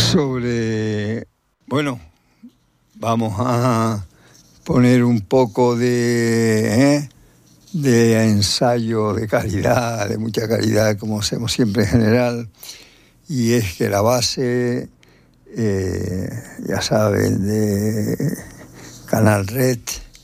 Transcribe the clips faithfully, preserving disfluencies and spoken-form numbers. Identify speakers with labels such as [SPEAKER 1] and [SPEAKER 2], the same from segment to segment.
[SPEAKER 1] sobre, bueno, vamos a poner un poco de, ¿eh? de ensayo de calidad, de mucha calidad, como hacemos siempre en general, y es que la base, eh, ya saben, de Canal Red,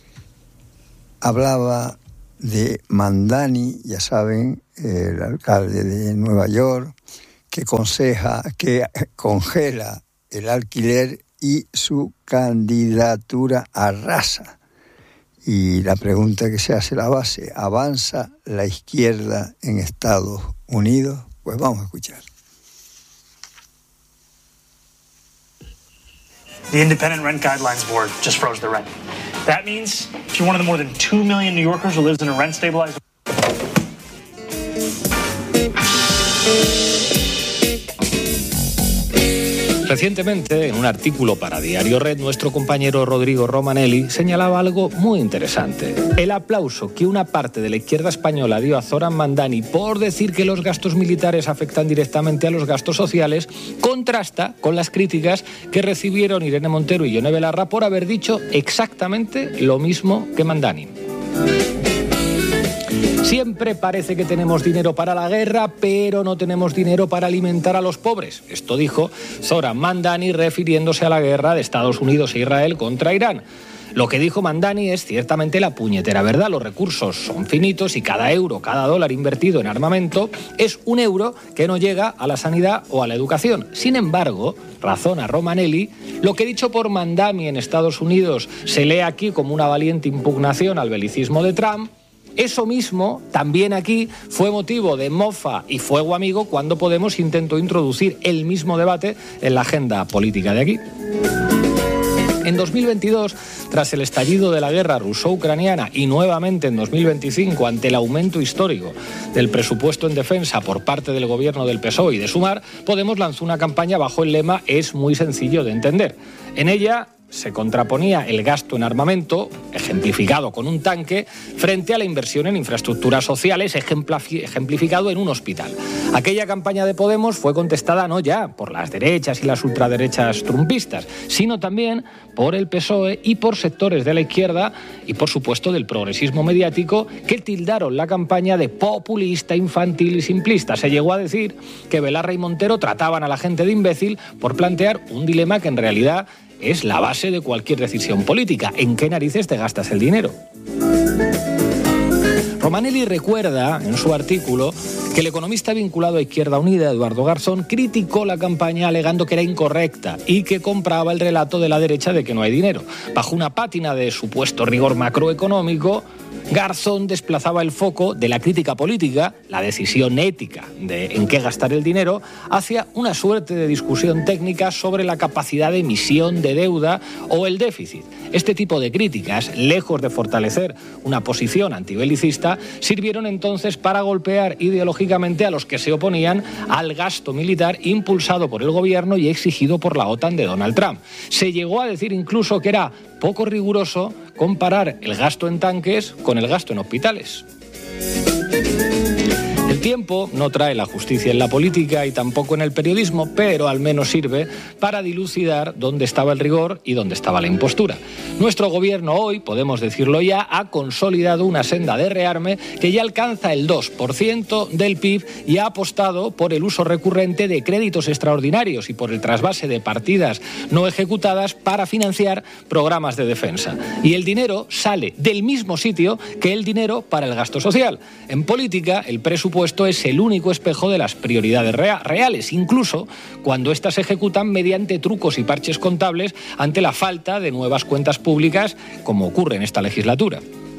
[SPEAKER 1] hablaba de Mamdani, ya saben, el alcalde de Nueva York, que conseja, que congela el alquiler y su candidatura arrasa. Y la pregunta que se hace la base, ¿avanza la izquierda en Estados Unidos? Pues vamos a escuchar.
[SPEAKER 2] The Independent Rent Guidelines Board just froze the rent. That means if you're one of the more than two million New Yorkers who lives in a rent-stabilized...
[SPEAKER 3] Recientemente, en un artículo para Diario Red, nuestro compañero Rodrigo Romanelli señalaba algo muy interesante. El aplauso que una parte de la izquierda española dio a Zoran Mamdani por decir que los gastos militares afectan directamente a los gastos sociales contrasta con las críticas que recibieron Irene Montero y Yone Belarra por haber dicho exactamente lo mismo que Mamdani. Siempre parece que tenemos dinero para la guerra, pero no tenemos dinero para alimentar a los pobres. Esto dijo Zoran Mamdani refiriéndose a la guerra de Estados Unidos e Israel contra Irán. Lo que dijo Mamdani es ciertamente la puñetera verdad. Los recursos son finitos y cada euro, cada dólar invertido en armamento es un euro que no llega a la sanidad o a la educación. Sin embargo, razona Romanelli, lo que dicho por Mamdani en Estados Unidos se lee aquí como una valiente impugnación al belicismo de Trump. Eso mismo, también aquí, fue motivo de mofa y fuego amigo cuando Podemos intentó introducir el mismo debate en la agenda política de aquí. En dos mil veintidós, tras el estallido de la guerra ruso-ucraniana y nuevamente en dos mil veinticinco, ante el aumento histórico del presupuesto en defensa por parte del gobierno del P S O E y de Sumar, Podemos lanzó una campaña bajo el lema «Es muy sencillo de entender». En ella se contraponía el gasto en armamento, ejemplificado con un tanque, frente a la inversión en infraestructuras sociales, ejemplificado en un hospital. Aquella campaña de Podemos fue contestada no ya por las derechas y las ultraderechas trumpistas, sino también por el P S O E y por sectores de la izquierda y, por supuesto, del progresismo mediático, que tildaron la campaña de populista, infantil y simplista. Se llegó a decir que Belarra y Montero trataban a la gente de imbécil por plantear un dilema que en realidad es la base de cualquier decisión política. ¿En qué narices te gastas el dinero? Romanelli recuerda en su artículo que el economista vinculado a Izquierda Unida, Eduardo Garzón, criticó la campaña alegando que era incorrecta y que compraba el relato de la derecha de que no hay dinero. Bajo una pátina de supuesto rigor macroeconómico, Garzón desplazaba el foco de la crítica política, la decisión ética de en qué gastar el dinero, hacia una suerte de discusión técnica sobre la capacidad de emisión de deuda o el déficit. Este tipo de críticas, lejos de fortalecer una posición antibelicista, sirvieron entonces para golpear ideológicamente a los que se oponían al gasto militar impulsado por el gobierno y exigido por la OTAN de Donald Trump. Se llegó a decir incluso que era poco riguroso comparar el gasto en tanques con el gasto en hospitales. El tiempo no trae la justicia en la política y tampoco en el periodismo, pero al menos sirve para dilucidar dónde estaba el rigor y dónde estaba la impostura. Nuestro gobierno hoy, podemos decirlo ya, ha consolidado una senda de rearme que ya alcanza el dos por ciento del P I B y ha apostado por el uso recurrente de créditos extraordinarios y por el trasvase de partidas no ejecutadas para financiar programas de defensa. Y el dinero sale del mismo sitio que el dinero para el gasto social. En política, el presupuesto es el único espejo de las prioridades rea- reales, incluso cuando éstas se ejecutan mediante trucos y parches contables ante la falta de nuevas cuentas públicas, como ocurre en esta legislatura.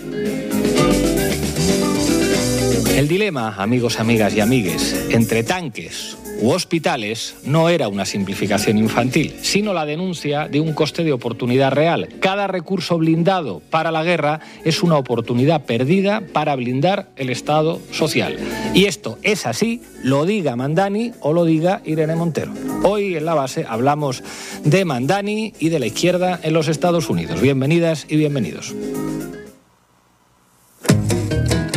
[SPEAKER 3] El dilema, amigos, amigas y amigues, entre tanques u hospitales no era una simplificación infantil, sino la denuncia de un coste de oportunidad real. Cada recurso blindado para la guerra es una oportunidad perdida para blindar el Estado social. Y esto es así, lo diga Mamdani o lo diga Irene Montero. Hoy en La Base hablamos de Mamdani y de la izquierda en los Estados Unidos. Bienvenidas y bienvenidos.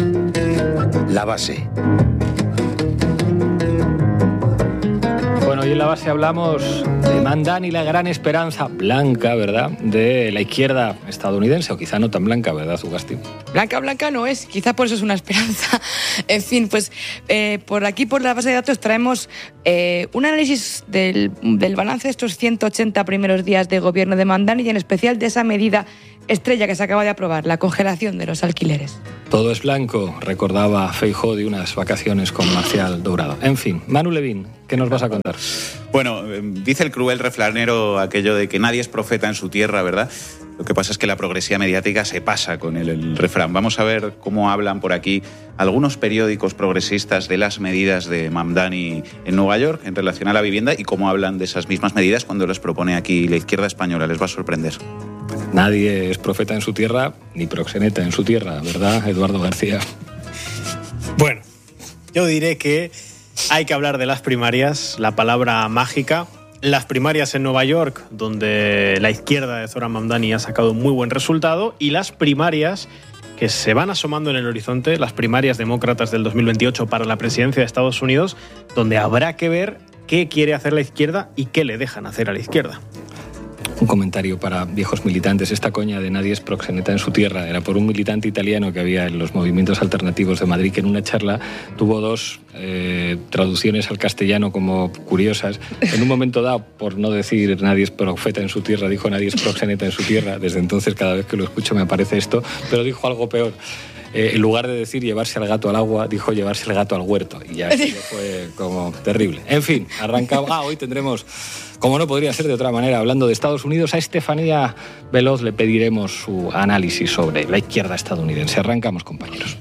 [SPEAKER 3] La Base. Bueno, y en en La Base hablamos de Mamdani, la gran esperanza blanca, ¿verdad?, de la izquierda estadounidense, o quizá no tan blanca, ¿verdad, Zugasti?
[SPEAKER 4] Blanca, blanca no es, quizá por eso es una esperanza. En fin, pues eh, por aquí, por la base de datos, traemos eh, un análisis del, del balance de estos ciento ochenta primeros días de gobierno de Mamdani y en especial de esa medida estrella que se acaba de aprobar, la congelación de los alquileres.
[SPEAKER 3] Todo es blanco, recordaba Feijóo de unas vacaciones con Marcial Dourado. En fin, Manu Levín, ¿qué nos vas a contar?
[SPEAKER 5] Bueno, dice el cruel refranero aquello de que nadie es profeta en su tierra, ¿verdad? Lo que pasa es que la progresía mediática se pasa con el, el refrán. Vamos a ver cómo hablan por aquí algunos periódicos progresistas de las medidas de Mamdani en Nueva York en relación a la vivienda y cómo hablan de esas mismas medidas cuando las propone aquí la izquierda española. Les va a sorprender.
[SPEAKER 3] Nadie es profeta en su tierra ni proxeneta en su tierra, ¿verdad, Eduardo García?
[SPEAKER 6] Bueno, yo diré que hay que hablar de las primarias, la palabra mágica. Las primarias en Nueva York, donde la izquierda de Zoran Mamdani ha sacado un muy buen resultado, y las primarias que se van asomando en el horizonte, las primarias demócratas del dos mil veintiocho para la presidencia de Estados Unidos, donde habrá que ver qué quiere hacer la izquierda y qué le dejan hacer a la izquierda.
[SPEAKER 3] Un comentario para viejos militantes. Esta coña de nadie es proxeneta en su tierra era por un militante italiano que había en los movimientos alternativos de Madrid, que en una charla tuvo dos eh, traducciones al castellano como curiosas. En un momento dado, por no decir nadie es profeta en su tierra, dijo nadie es proxeneta en su tierra. Desde entonces, cada vez que lo escucho me aparece esto, pero dijo algo peor. Eh, en lugar de decir llevarse al gato al agua, dijo llevarse el gato al huerto. Y ya fue como terrible. En fin, arrancamos. Ah, hoy tendremos, como no podría ser de otra manera, hablando de Estados Unidos, a Estefanía Veloz le pediremos su análisis sobre la izquierda estadounidense. Arrancamos, compañeros.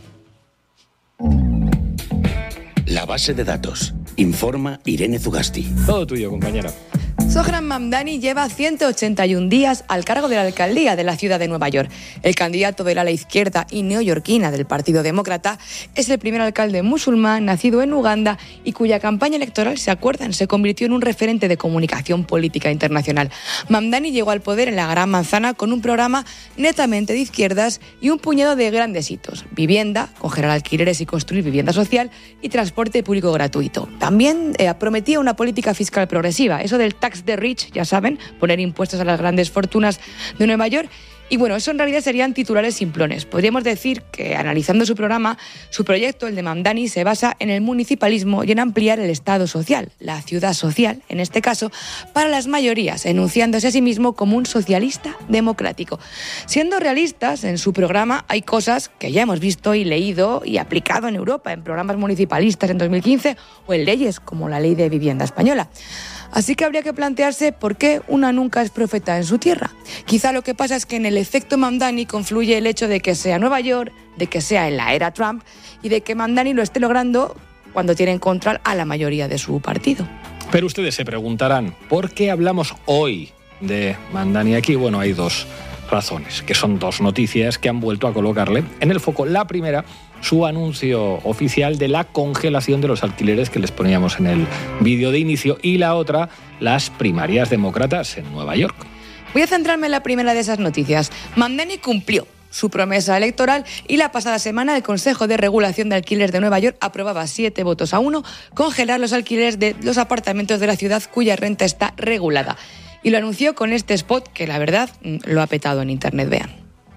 [SPEAKER 7] La base de datos. Informa Irene Zugasti.
[SPEAKER 3] Todo tuyo, compañera.
[SPEAKER 4] Zoran Mamdani lleva ciento ochenta y un días al cargo de la alcaldía de la ciudad de Nueva York. El candidato del ala izquierda y neoyorquina del Partido Demócrata es el primer alcalde musulmán nacido en Uganda y cuya campaña electoral, ¿se acuerdan?, se convirtió en un referente de comunicación política internacional. Mamdani llegó al poder en la Gran Manzana con un programa netamente de izquierdas y un puñado de grandes hitos: vivienda, congelar alquileres y construir vivienda social, y transporte público gratuito. También eh, prometía una política fiscal progresiva, eso del tax the rich, ya saben, poner impuestos a las grandes fortunas de Nueva York. Y bueno, eso en realidad serían titulares simplones. Podríamos decir que, analizando su programa, su proyecto, el de Mamdani, se basa en el municipalismo y en ampliar el Estado social, la ciudad social, en este caso, para las mayorías, enunciándose a sí mismo como un socialista democrático. Siendo realistas, en su programa hay cosas que ya hemos visto y leído y aplicado en Europa, en programas municipalistas en dos mil quince o en leyes como la Ley de Vivienda Española. Así que habría que plantearse por qué una nunca es profeta en su tierra. Quizá lo que pasa es que en el efecto Mamdani confluye el hecho de que sea Nueva York, de que sea en la era Trump y de que Mamdani lo esté logrando cuando tiene en contra a la mayoría de su partido.
[SPEAKER 3] Pero ustedes se preguntarán, ¿por qué hablamos hoy de Mamdani aquí? Bueno, hay dos razones, que son dos noticias que han vuelto a colocarle en el foco. La primera, su anuncio oficial de la congelación de los alquileres que les poníamos en el vídeo de inicio, y la otra, las primarias demócratas en Nueva York.
[SPEAKER 4] Voy a centrarme en la primera de esas noticias. Mamdani cumplió su promesa electoral y la pasada semana el Consejo de Regulación de Alquileres de Nueva York aprobaba siete votos a uno congelar los alquileres de los apartamentos de la ciudad cuya renta está regulada. Y lo anunció con este spot que, la verdad, lo ha petado en internet. Vean.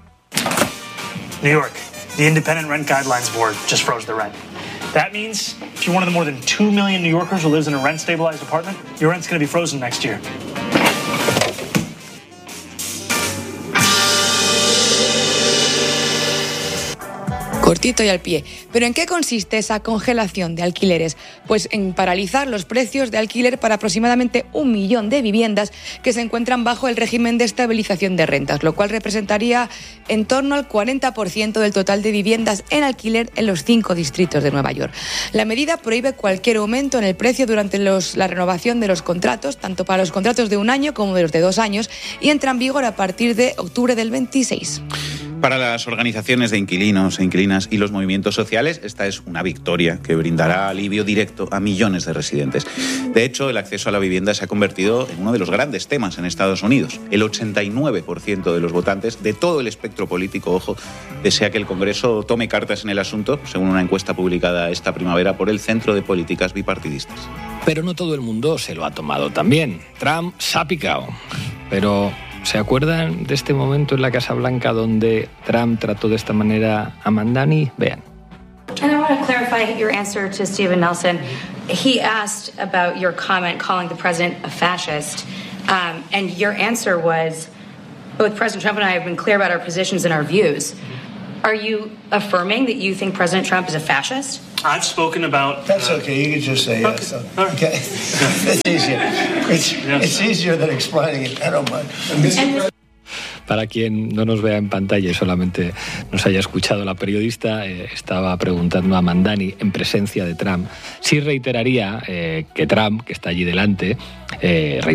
[SPEAKER 2] New York, the Independent Rent Guidelines Board just froze the rent. That means if you're one of the more than two million New Yorkers who lives in a rent-stabilized apartment, your rent's going to be frozen next year.
[SPEAKER 4] Cortito y al pie. ¿Pero en qué consiste esa congelación de alquileres? Pues en paralizar los precios de alquiler para aproximadamente un millón de viviendas que se encuentran bajo el régimen de estabilización de rentas, lo cual representaría en torno al cuarenta por ciento del total de viviendas en alquiler en los cinco distritos de Nueva York. La medida prohíbe cualquier aumento en el precio durante los, la renovación de los contratos, tanto para los contratos de un año como de los de dos años, y entra en vigor a partir de octubre del veintiséis.
[SPEAKER 5] Para las organizaciones de inquilinos e inquilinas y los movimientos sociales, esta es una victoria que brindará alivio directo a millones de residentes. De hecho, el acceso a la vivienda se ha convertido en uno de los grandes temas en Estados Unidos. El ochenta y nueve por ciento de los votantes de todo el espectro político, ojo, desea que el Congreso tome cartas en el asunto, según una encuesta publicada esta primavera por el Centro de Políticas Bipartidistas.
[SPEAKER 3] Pero no todo el mundo se lo ha tomado tan bien. Trump se ha picado. Pero, ¿se acuerdan de este momento en la Casa Blanca donde Trump trató de esta manera a Mamdani? Vean.
[SPEAKER 8] And I want to clarify your answer to Stephen Nelson. He asked about your comment calling the president a fascist, um, and your answer was, both President Trump and I have been clear about our positions and our views. Are you affirming that you think President Trump is a fascist?
[SPEAKER 2] I've spoken about...
[SPEAKER 9] That's uh, okay, you can just say
[SPEAKER 2] okay.
[SPEAKER 9] yes.
[SPEAKER 2] All right.
[SPEAKER 9] Okay. It's easier. It's, yes. It's easier than explaining it. I don't mind.
[SPEAKER 3] Para quien no nos vea en pantalla y solamente nos haya escuchado, la periodista eh, estaba preguntando a Mamdani, en presencia de Trump, si reiteraría eh, que Trump, que está allí delante, eh,